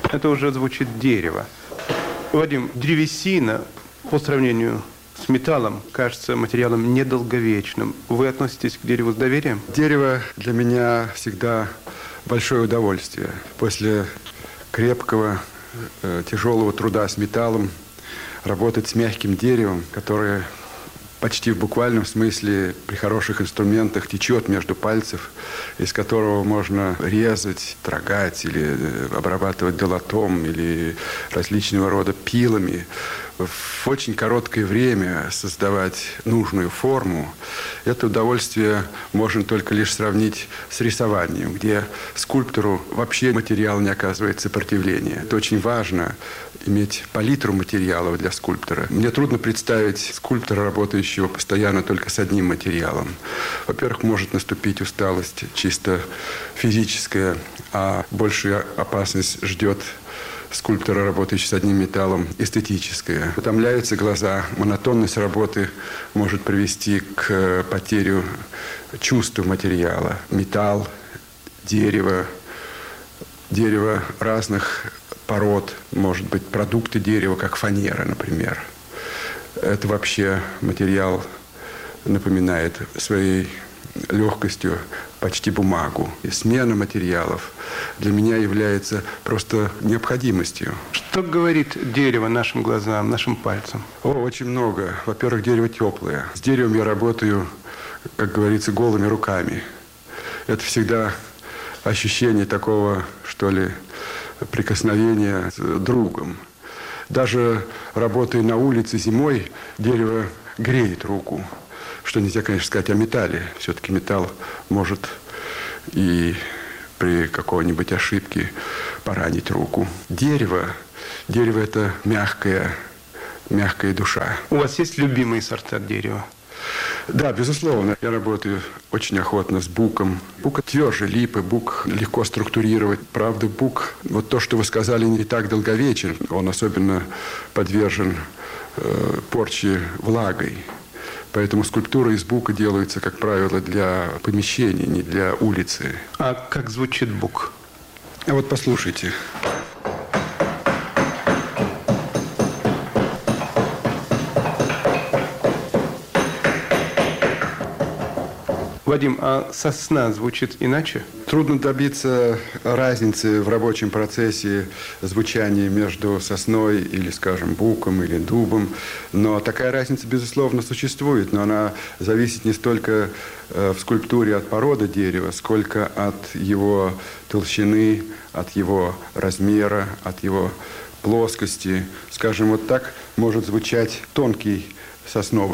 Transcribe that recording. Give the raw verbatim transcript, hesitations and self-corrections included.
Это уже звучит дерево. Вадим, древесина по сравнению с металлом кажется материалом недолговечным. Вы относитесь к дереву с доверием? Дерево для меня всегда большое удовольствие. После крепкого, э, тяжелого труда с металлом работать с мягким деревом, которое почти в буквальном смысле при хороших инструментах течет между пальцев, из которого можно резать, трогать или обрабатывать долотом или различного рода пилами. В очень короткое время создавать нужную форму, это удовольствие можно только лишь сравнить с рисованием, где скульптору вообще материал не оказывает сопротивления. Это очень важно, иметь палитру материалов для скульптора. Мне трудно представить скульптора, работающего постоянно только с одним материалом. Во-первых, может наступить усталость чисто физическая, а большая опасность ждет скульптора, работающего с одним металлом, эстетическая. Утомляются глаза, монотонность работы может привести к потере чувства материала. Металл, дерево, дерево разных пород, может быть, продукты дерева, как фанера, например. Это вообще материал напоминает своей легкостью почти бумагу. И смена материалов для меня является просто необходимостью. Что говорит дерево нашим глазам, нашим пальцам? О, очень много. Во-первых, дерево теплое. С деревом я работаю, как говорится, голыми руками. Это всегда ощущение такого, что ли, прикосновения с другом. Даже работая на улице зимой, дерево греет руку. Что нельзя, конечно, сказать о металле. Все-таки металл может и при какой-нибудь ошибке поранить руку. Дерево, дерево – это мягкая, мягкая душа. У вас есть любимые сорта дерева? Да, безусловно. Я работаю очень охотно с буком. Бук тверже липы, бук легко структурировать. Правда, бук, вот то, что вы сказали, не так долговечен. Он особенно подвержен э, порче влагой. Поэтому скульптура из бука делается, как правило, для помещений, не для улицы. А как звучит бук? А вот послушайте. Вадим, а сосна звучит иначе? Трудно добиться разницы в рабочем процессе звучания между сосной или, скажем, буком или дубом. Но такая разница, безусловно, существует. Но она зависит не столько в скульптуре от породы дерева, сколько от его толщины, от его размера, от его плоскости. Скажем, вот так может звучать тонкий сосновый